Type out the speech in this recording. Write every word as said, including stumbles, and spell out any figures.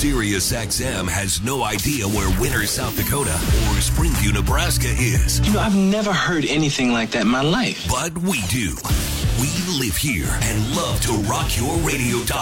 SiriusXM has no idea where Winter, South Dakota or Springview, Nebraska is. You know, I've never heard anything like that in my life. But we do. We live here and love to rock your radio dial.